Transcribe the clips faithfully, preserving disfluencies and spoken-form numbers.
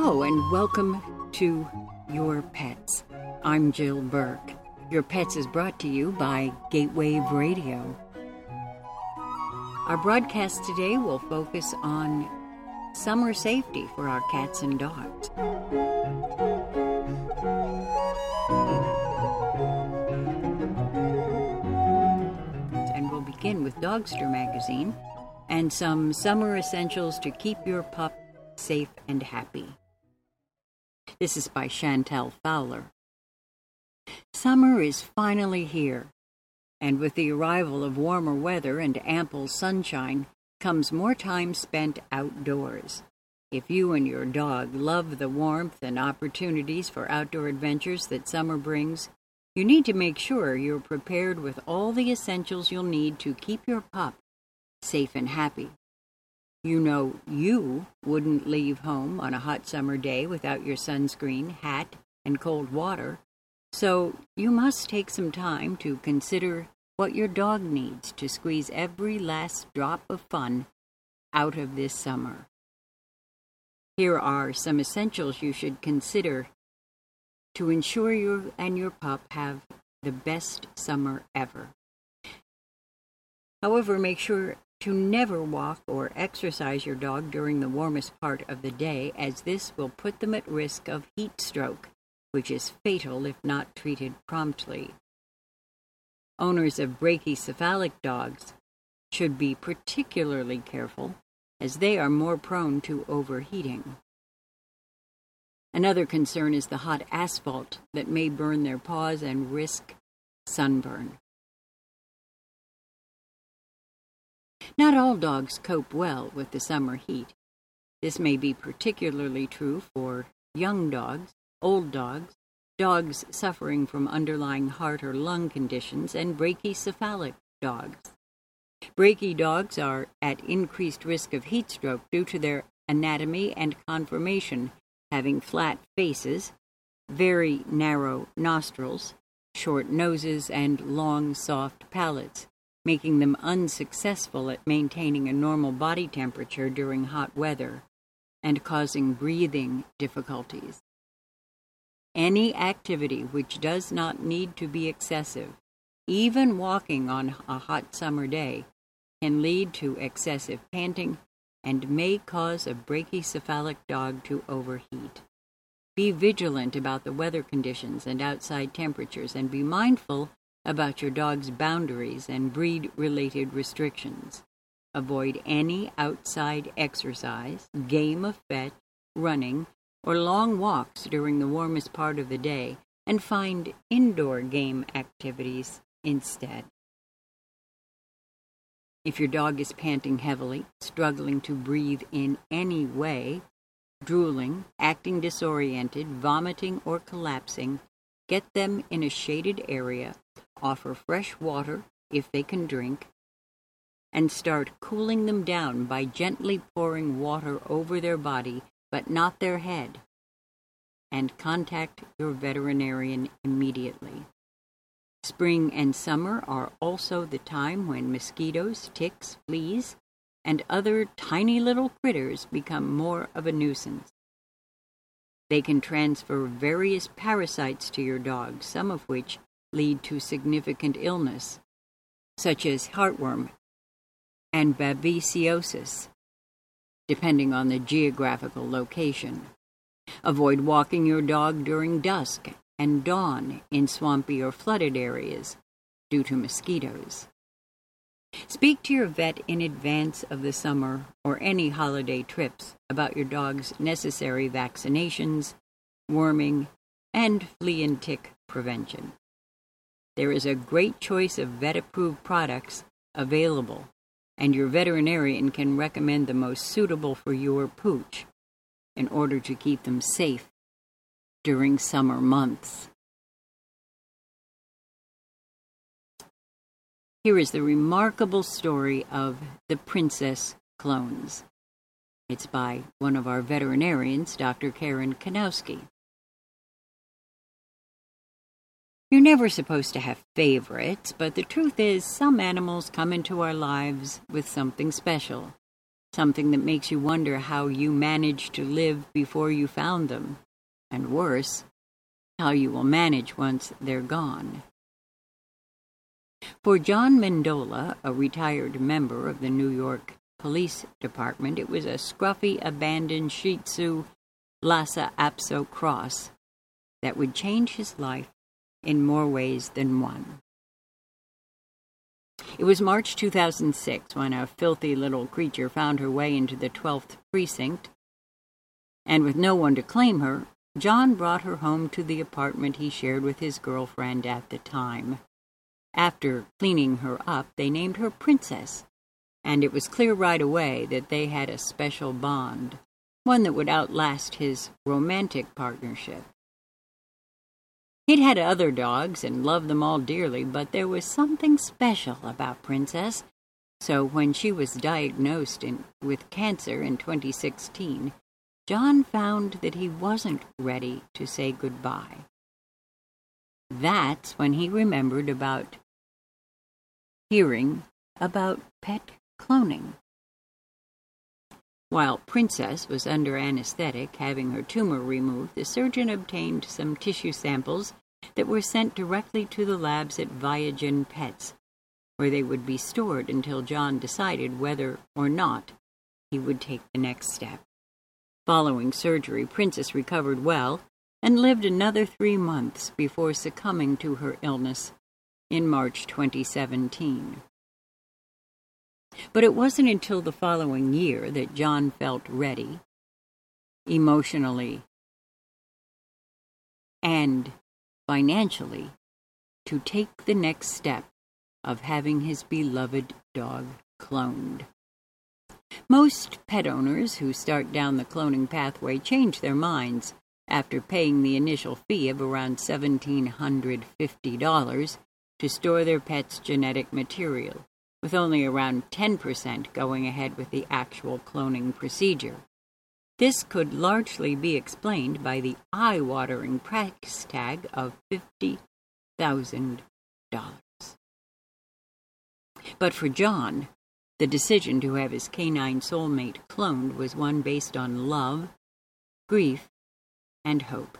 Hello and welcome to Your Pets. I'm Jill Burke. Your Pets is brought to you by Gatewave Radio. Our broadcast today will focus on summer safety for our cats and dogs. And we'll begin with Dogster Magazine and some summer essentials to keep your pup safe and happy. This is by Chantel Fowler. Summer is finally here, and with the arrival of warmer weather and ample sunshine comes more time spent outdoors. If you and your dog love the warmth and opportunities for outdoor adventures that summer brings, you need to make sure you're prepared with all the essentials you'll need to keep your pup safe and happy. You know you wouldn't leave home on a hot summer day without your sunscreen, hat, and cold water, so you must take some time to consider what your dog needs to squeeze every last drop of fun out of this summer. Here are some essentials you should consider to ensure you and your pup have the best summer ever. However, make sure to never walk or exercise your dog during the warmest part of the day, as this will put them at risk of heat stroke, which is fatal if not treated promptly. Owners of brachycephalic dogs should be particularly careful, as they are more prone to overheating. Another concern is the hot asphalt that may burn their paws and risk sunburn. Not all dogs cope well with the summer heat. This may be particularly true for young dogs, old dogs, dogs suffering from underlying heart or lung conditions, and brachycephalic dogs. Brachy dogs are at increased risk of heat stroke due to their anatomy and conformation, having flat faces, very narrow nostrils, short noses, and long, soft palates, making them unsuccessful at maintaining a normal body temperature during hot weather and causing breathing difficulties. Any activity which does not need to be excessive, even walking on a hot summer day, can lead to excessive panting and may cause a brachycephalic dog to overheat. Be vigilant about the weather conditions and outside temperatures, and be mindful about your dog's boundaries and breed-related restrictions. Avoid any outside exercise, game of fetch, running, or long walks during the warmest part of the day, and find indoor game activities instead. If your dog is panting heavily, struggling to breathe in any way, drooling, acting disoriented, vomiting, or collapsing, get them in a shaded area, offer fresh water if they can drink, and start cooling them down by gently pouring water over their body, but not their head, and contact your veterinarian immediately. Spring and summer are also the time when mosquitoes, ticks, fleas, and other tiny little critters become more of a nuisance. They can transfer various parasites to your dog, some of which lead to significant illness, such as heartworm and babesiosis, depending on the geographical location. Avoid walking your dog during dusk and dawn in swampy or flooded areas due to mosquitoes. Speak to your vet in advance of the summer or any holiday trips about your dog's necessary vaccinations, worming, and flea and tick prevention. There is a great choice of vet-approved products available, and your veterinarian can recommend the most suitable for your pooch in order to keep them safe during summer months. Here is the remarkable story of the princess clones. It's by one of our veterinarians, Doctor Karen Kanowski. You're never supposed to have favorites, but the truth is some animals come into our lives with something special. something that makes you wonder how you managed to live before you found them, and worse, how you will manage once they're gone. For John Mendola, a retired member of the New York Police Department, it was a scruffy, abandoned Shih Tzu Lhasa Apso cross that would change his life in more ways than one. It was March two thousand six when a filthy little creature found her way into the twelfth precinct, and with no one to claim her, John brought her home to the apartment he shared with his girlfriend at the time. After cleaning her up, they named her Princess, and it was clear right away that they had a special bond, one that would outlast his romantic partnership. He'd had other dogs and loved them all dearly, but there was something special about Princess, so when she was diagnosed in, with cancer in twenty sixteen, John found that he wasn't ready to say goodbye. That's when he remembered about hearing about pet cloning. While Princess was under anesthetic, having her tumor removed, the surgeon obtained some tissue samples that were sent directly to the labs at Viagen Pets, where they would be stored until John decided whether or not he would take the next step. Following surgery, Princess recovered well and lived another three months before succumbing to her illness in March twenty seventeen. But it wasn't until the following year that John felt ready, emotionally and financially, to take the next step of having his beloved dog cloned. Most pet owners who start down the cloning pathway change their minds after paying the initial fee of around one thousand seven hundred fifty dollars to store their pet's genetic material, with only around ten percent going ahead with the actual cloning procedure. This could largely be explained by the eye-watering price tag of fifty thousand dollars. But for John, the decision to have his canine soulmate cloned was one based on love, grief, and hope.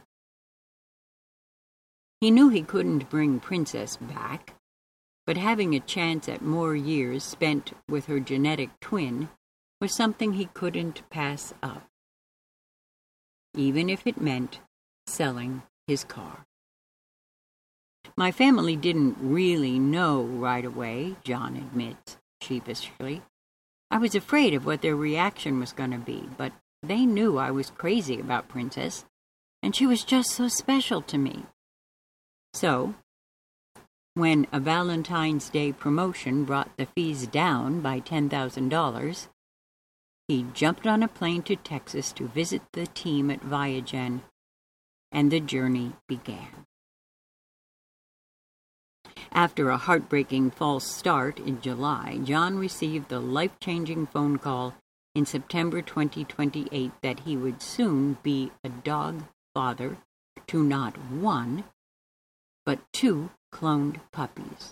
He knew he couldn't bring Princess back, but having a chance at more years spent with her genetic twin was something he couldn't pass up, even if it meant selling his car. My family didn't really know right away, John admits sheepishly. I was afraid of what their reaction was going to be, but they knew I was crazy about Princess, and she was just so special to me. So, when a Valentine's Day promotion brought the fees down by ten thousand dollars, he jumped on a plane to Texas to visit the team at Viagen, and the journey began. After a heartbreaking false start in July, John received the life-changing phone call in September twenty twenty-eight that he would soon be a dog father to not one, but two cloned puppies.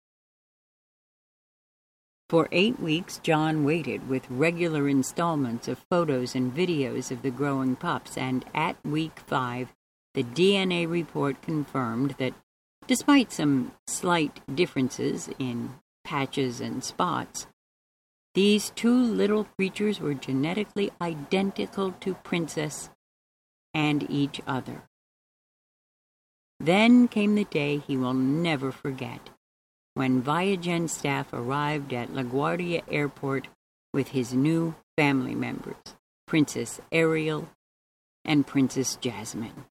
For eight weeks, John waited with regular installments of photos and videos of the growing pups, and at week five, the D N A report confirmed that despite some slight differences in patches and spots, these two little creatures were genetically identical to Princess and each other. Then came the day he will never forget, when Viagen staff arrived at LaGuardia Airport with his new family members, Princess Ariel and Princess Jasmine.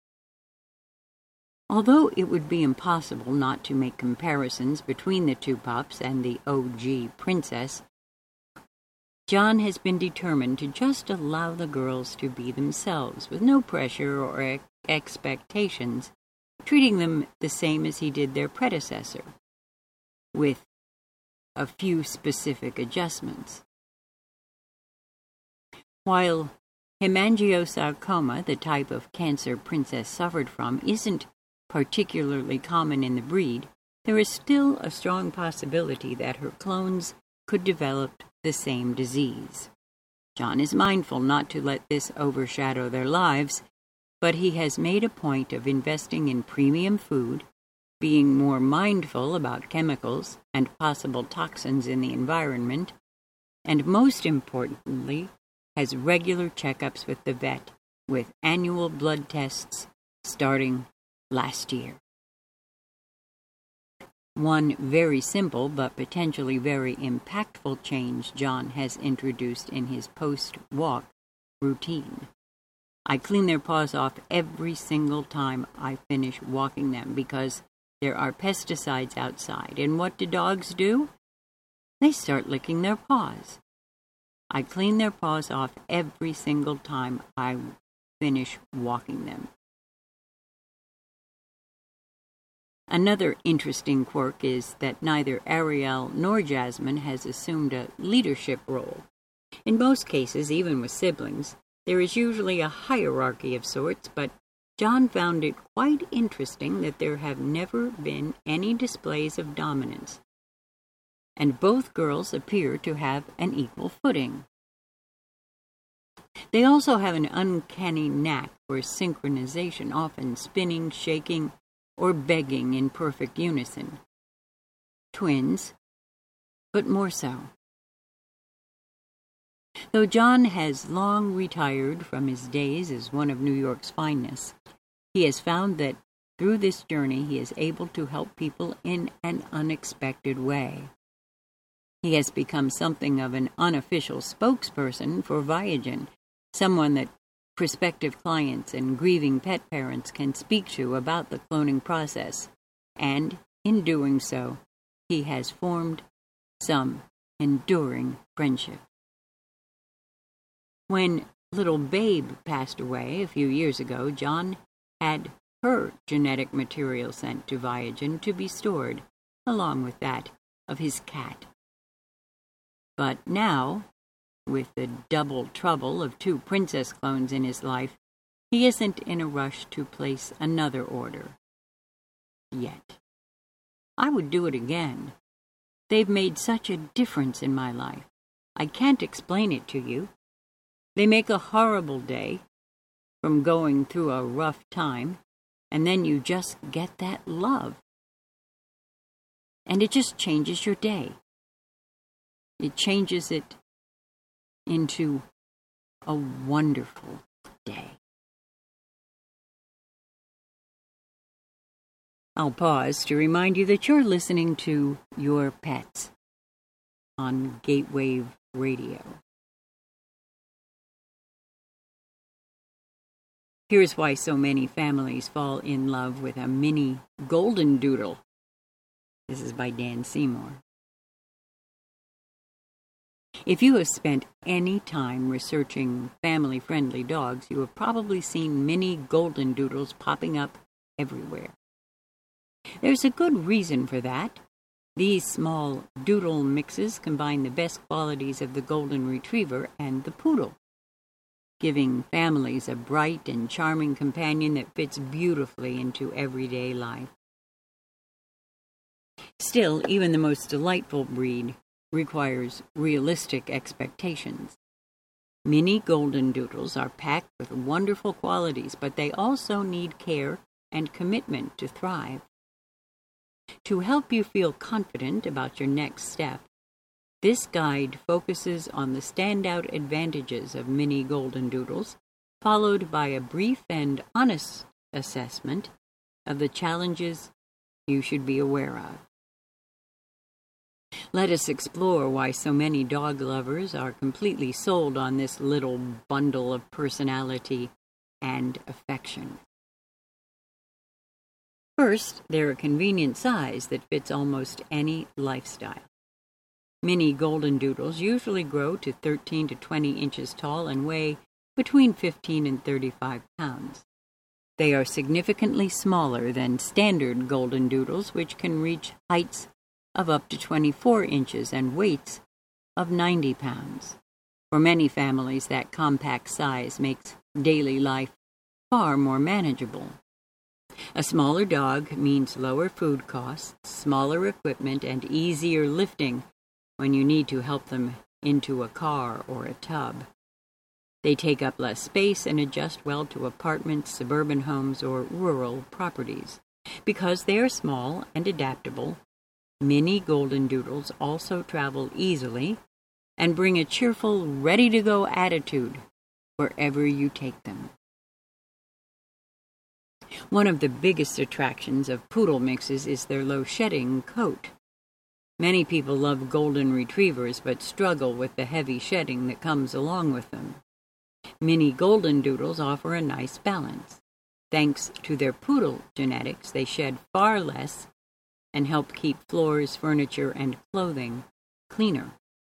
Although it would be impossible not to make comparisons between the two pups and the O G Princess, John has been determined to just allow the girls to be themselves, with no pressure or ex- expectations, treating them the same as he did their predecessor, with a few specific adjustments. While hemangiosarcoma, the type of cancer Princess suffered from, isn't particularly common in the breed, there is still a strong possibility that her clones could develop the same disease. John is mindful not to let this overshadow their lives, but he has made a point of investing in premium food, being more mindful about chemicals and possible toxins in the environment, and most importantly, has regular checkups with the vet, with annual blood tests starting last year. One very simple but potentially very impactful change John has introduced in his post-walk routine. I clean their paws off every single time I finish walking them because there are pesticides outside. And what do dogs do? They start licking their paws. I clean their paws off every single time I finish walking them. Another interesting quirk is that neither Ariel nor Jasmine has assumed a leadership role. In most cases, even with siblings, there is usually a hierarchy of sorts, but John found it quite interesting that there have never been any displays of dominance, and both girls appear to have an equal footing. They also have an uncanny knack for synchronization, often spinning, shaking, or begging in perfect unison. Twins, but more so. Though John has long retired from his days as one of New York's finest, he has found that through this journey he is able to help people in an unexpected way. He has become something of an unofficial spokesperson for Viagen, someone that prospective clients and grieving pet parents can speak to about the cloning process, and in doing so, he has formed some enduring friendship. When little Babe passed away a few years ago, John had her genetic material sent to Viagen to be stored, along with that of his cat. But now, with the double trouble of two princess clones in his life, he isn't in a rush to place another order. Yet. I would do it again. They've made such a difference in my life. I can't explain it to you. They make a horrible day from going through a rough time, and then you just get that love. And it just changes your day. It changes it into a wonderful day. I'll pause to remind you that you're listening to Your Pets on Gatewave Radio. Here's why so many families fall in love with a mini golden doodle. This is by Dan Seymour. If you have spent any time researching family-friendly dogs, you have probably seen mini golden doodles popping up everywhere. There's a good reason for that. These small doodle mixes combine the best qualities of the golden retriever and the poodle, giving families a bright and charming companion that fits beautifully into everyday life. Still, even the most delightful breed requires realistic expectations. Mini golden doodles are packed with wonderful qualities, but they also need care and commitment to thrive. To help you feel confident about your next step, this guide focuses on the standout advantages of mini golden doodles, followed by a brief and honest assessment of the challenges you should be aware of. Let us explore why so many dog lovers are completely sold on this little bundle of personality and affection. First, they're a convenient size that fits almost any lifestyle. Mini golden doodles usually grow to thirteen to twenty inches tall and weigh between fifteen and thirty-five pounds. They are significantly smaller than standard golden doodles, which can reach heights of up to twenty-four inches and weights of ninety pounds. For many families, that compact size makes daily life far more manageable. A smaller dog means lower food costs, smaller equipment, and easier lifting when you need to help them into a car or a tub. They take up less space and adjust well to apartments, suburban homes, or rural properties. Because they are small and adaptable, mini golden doodles also travel easily and bring a cheerful, ready-to-go attitude wherever you take them. One of the biggest attractions of poodle mixes is their low-shedding coat. Many people love golden retrievers but struggle with the heavy shedding that comes along with them. Mini golden doodles offer a nice balance. Thanks to their poodle genetics, they shed far less and help keep floors, furniture, and clothing cleaner.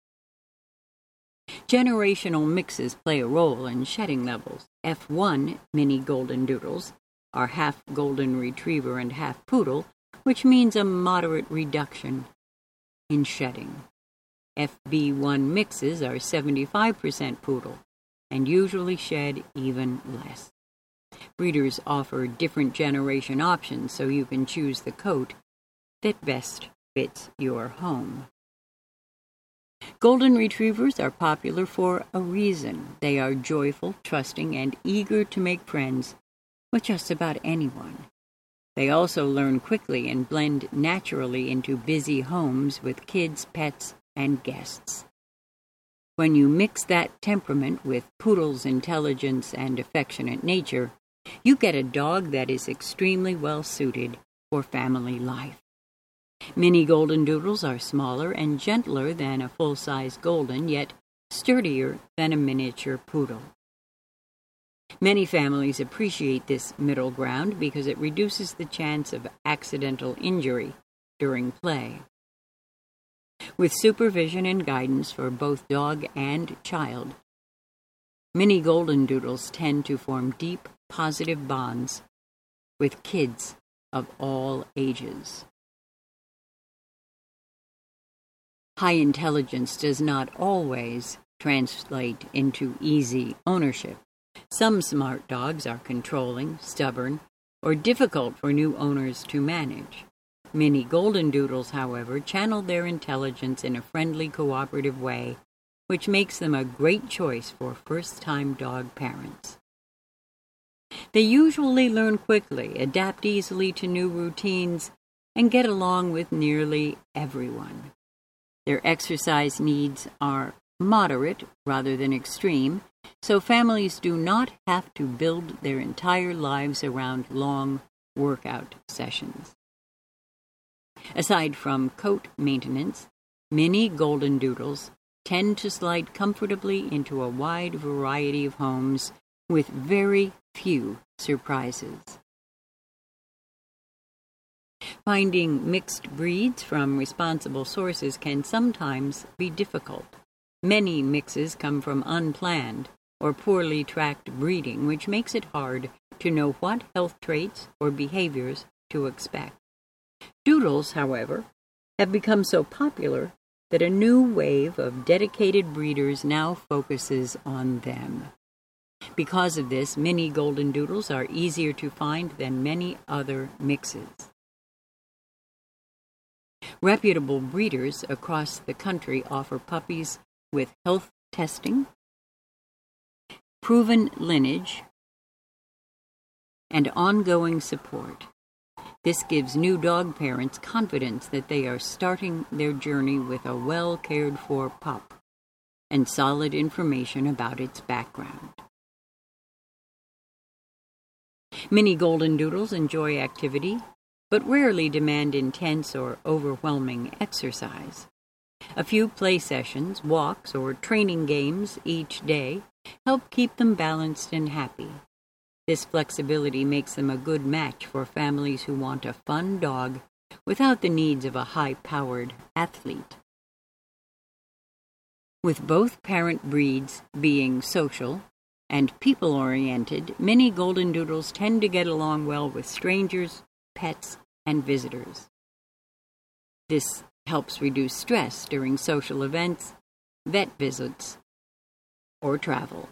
Generational mixes play a role in shedding levels. F one mini golden doodles are half golden retriever and half poodle, which means a moderate reduction in shedding. F B one mixes are seventy-five percent poodle and usually shed even less. Breeders offer different generation options so you can choose the coat that best fits your home. Golden retrievers are popular for a reason. They are joyful, trusting, and eager to make friends with just about anyone. They also learn quickly and blend naturally into busy homes with kids, pets, and guests. When you mix that temperament with poodle's intelligence and affectionate nature, you get a dog that is extremely well suited for family life. Mini golden doodles are smaller and gentler than a full-size golden, yet sturdier than a miniature poodle. Many families appreciate this middle ground because it reduces the chance of accidental injury during play. With supervision and guidance for both dog and child, mini golden doodles tend to form deep, positive bonds with kids of all ages. High intelligence does not always translate into easy ownership. Some smart dogs are controlling, stubborn, or difficult for new owners to manage. Mini golden doodles, however, channel their intelligence in a friendly, cooperative way, which makes them a great choice for first-time dog parents. They usually learn quickly, adapt easily to new routines, and get along with nearly everyone. Their exercise needs are moderate rather than extreme, so families do not have to build their entire lives around long workout sessions. Aside from coat maintenance, mini golden doodles tend to slide comfortably into a wide variety of homes with very few surprises. Finding mixed breeds from responsible sources can sometimes be difficult. Many mixes come from unplanned or poorly tracked breeding, which makes it hard to know what health traits or behaviors to expect. Doodles, however, have become so popular that a new wave of dedicated breeders now focuses on them. Because of this, mini golden doodles are easier to find than many other mixes. Reputable breeders across the country offer puppies with health testing, proven lineage, and ongoing support. This gives new dog parents confidence that they are starting their journey with a well-cared-for pup and solid information about its background. Mini golden doodles enjoy activity, but rarely demand intense or overwhelming exercise. A few play sessions, walks, or training games each day help keep them balanced and happy. This flexibility makes them a good match for families who want a fun dog without the needs of a high-powered athlete. With both parent breeds being social and people-oriented, mini golden doodles tend to get along well with strangers, pets, and visitors. This helps reduce stress during social events, vet visits, or travel.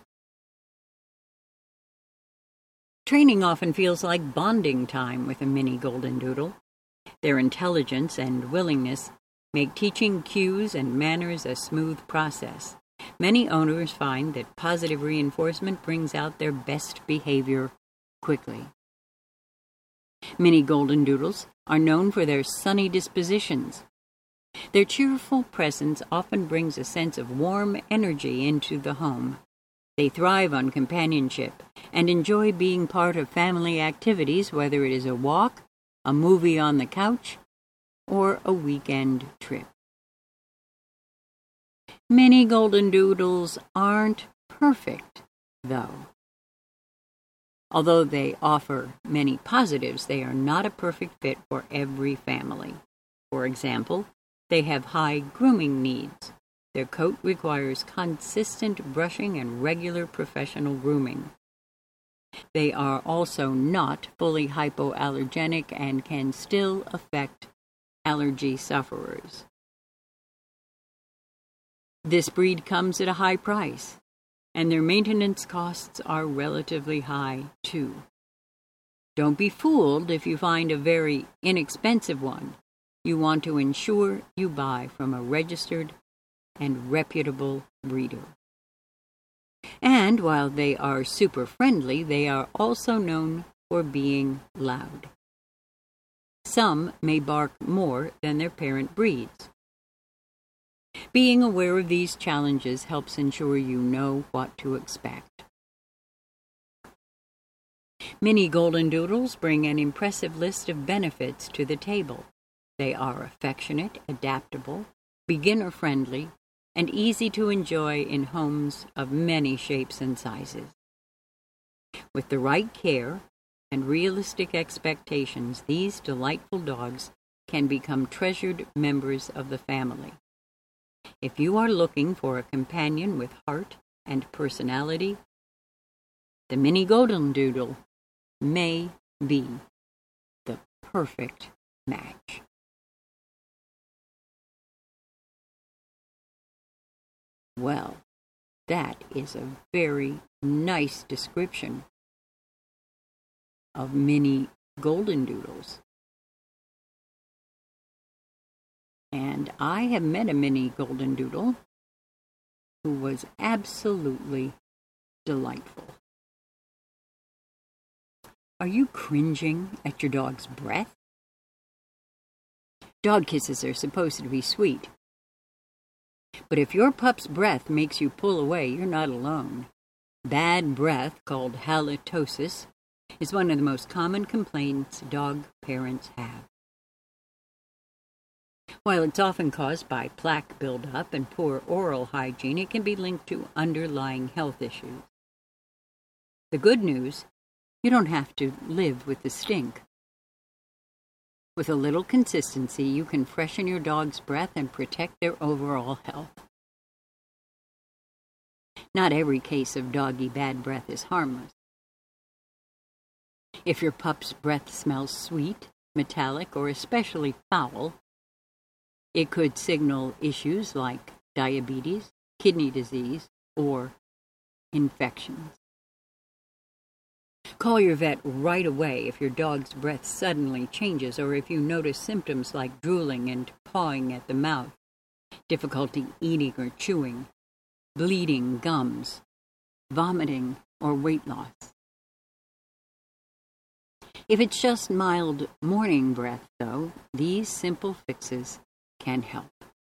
Training often feels like bonding time with a mini golden doodle. Their intelligence and willingness make teaching cues and manners a smooth process. Many owners find that positive reinforcement brings out their best behavior quickly. Mini Golden Doodles are known for their sunny dispositions. Their cheerful presence often brings a sense of warm energy into the home. They thrive on companionship and enjoy being part of family activities, whether it is a walk, a movie on the couch, or a weekend trip. Mini Golden Doodles aren't perfect, though. Although they offer many positives, they are not a perfect fit for every family. For example, they have high grooming needs. Their coat requires consistent brushing and regular professional grooming. They are also not fully hypoallergenic and can still affect allergy sufferers. This breed comes at a high price, and their maintenance costs are relatively high, too. Don't be fooled if you find a very inexpensive one. You want to ensure you buy from a registered and reputable breeder. And while they are super friendly, they are also known for being loud. Some may bark more than their parent breeds. Being aware of these challenges helps ensure you know what to expect. Mini Golden Doodles bring an impressive list of benefits to the table. They are affectionate, adaptable, beginner-friendly, and easy to enjoy in homes of many shapes and sizes. With the right care and realistic expectations, these delightful dogs can become treasured members of the family. If you are looking for a companion with heart and personality, the Mini Golden Doodle may be the perfect match. Well, that is a very nice description of Mini Golden Doodles. And I have met a Mini Golden Doodle who was absolutely delightful. Are you cringing at your dog's breath? Dog kisses are supposed to be sweet. But if your pup's breath makes you pull away, you're not alone. Bad breath, called halitosis, is one of the most common complaints dog parents have. While it's often caused by plaque buildup and poor oral hygiene, it can be linked to underlying health issues. The good news, you don't have to live with the stink. With a little consistency, you can freshen your dog's breath and protect their overall health. Not every case of doggy bad breath is harmless. If your pup's breath smells sweet, metallic, or especially foul, it could signal issues like diabetes, kidney disease, or infections. Call your vet right away if your dog's breath suddenly changes or if you notice symptoms like drooling and pawing at the mouth, difficulty eating or chewing, bleeding gums, vomiting, or weight loss. If it's just mild morning breath, though, these simple fixes can help.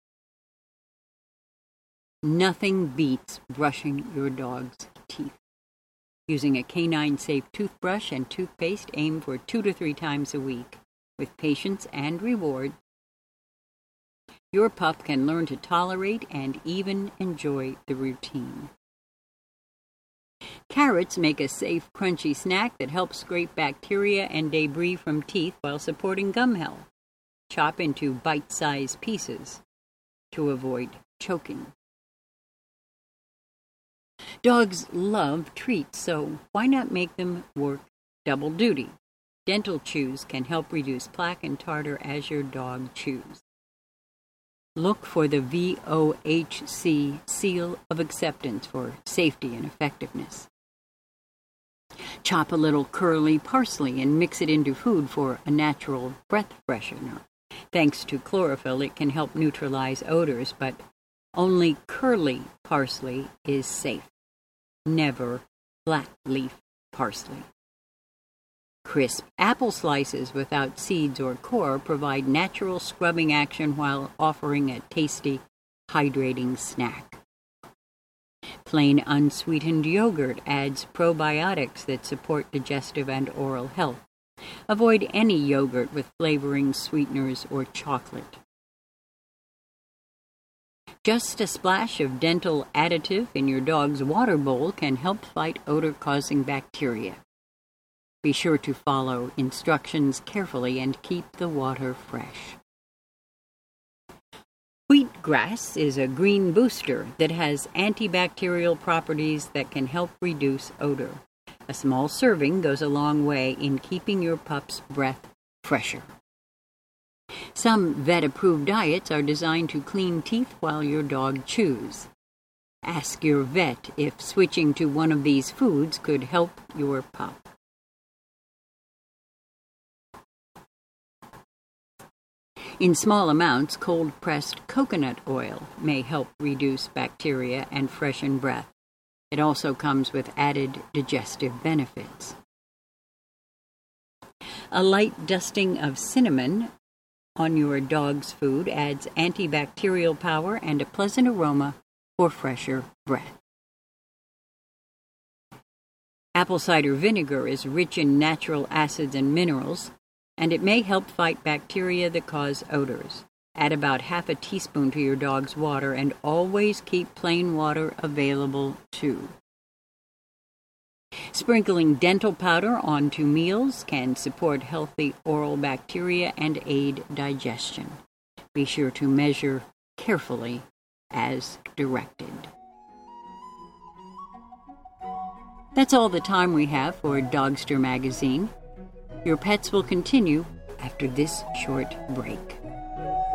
Nothing beats brushing your dog's teeth. Using a canine-safe toothbrush and toothpaste, aim for two to three times a week. With patience and reward, your pup can learn to tolerate and even enjoy the routine. Carrots make a safe, crunchy snack that helps scrape bacteria and debris from teeth while supporting gum health. Chop into bite-sized pieces to avoid choking. Dogs love treats, so why not make them work double duty? Dental chews can help reduce plaque and tartar as your dog chews. Look for the V O H C seal of acceptance for safety and effectiveness. Chop a little curly parsley and mix it into food for a natural breath freshener. Thanks to chlorophyll, it can help neutralize odors, but Only curly parsley is safe, never flat leaf parsley. Crisp apple slices without seeds or core provide natural scrubbing action while offering a tasty, hydrating snack. Plain unsweetened yogurt adds probiotics that support digestive and oral health. Avoid any yogurt with flavoring, sweeteners, or chocolate. Just a splash of dental additive in your dog's water bowl can help fight odor-causing bacteria. Be sure to follow instructions carefully and keep the water fresh. Wheatgrass is a green booster that has antibacterial properties that can help reduce odor. A small serving goes a long way in keeping your pup's breath fresher. Some vet-approved diets are designed to clean teeth while your dog chews. Ask your vet if switching to one of these foods could help your pup. In small amounts, cold-pressed coconut oil may help reduce bacteria and freshen breath. It also comes with added digestive benefits. A light dusting of cinnamon on your dog's food adds antibacterial power and a pleasant aroma for fresher breath. Apple cider vinegar is rich in natural acids and minerals, and it may help fight bacteria that cause odors. Add about half a teaspoon to your dog's water, and always keep plain water available too. Sprinkling dental powder onto meals can support healthy oral bacteria and aid digestion. Be sure to measure carefully as directed. That's all the time we have for Dogster Magazine. Your pets will continue after this short break.